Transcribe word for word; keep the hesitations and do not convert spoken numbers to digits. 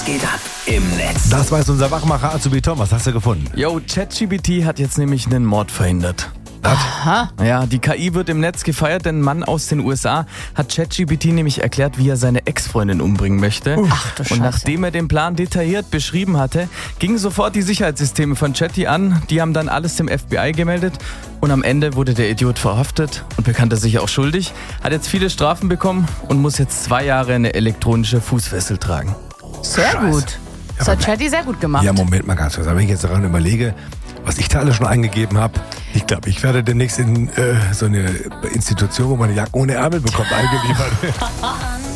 geht ab im Netz? Das weiß unser Wachmacher Azubi Tom. Was hast du gefunden? Yo, ChatGPT hat jetzt nämlich einen Mord verhindert. Aha. Ja, die K I wird im Netz gefeiert, denn ein Mann aus den U S A hat ChatGPT nämlich erklärt, wie er seine Ex-Freundin umbringen möchte. Ach du Scheiße. Und nachdem er den Plan detailliert beschrieben hatte, gingen sofort die Sicherheitssysteme von Chatty an. Die haben dann alles dem F B I gemeldet und am Ende wurde der Idiot verhaftet und bekannte sich auch schuldig, hat jetzt viele Strafen bekommen und muss jetzt zwei Jahre eine elektronische Fußfessel tragen. Sehr Scheiße. gut. Das hat Chatty sehr gut gemacht. Ja, Moment mal ganz kurz. Wenn ich jetzt daran überlege, was ich da alles schon eingegeben habe, ich glaube, ich werde demnächst in äh, so eine Institution, wo man eine Jacke ohne Ärmel bekommt, eingeliefert.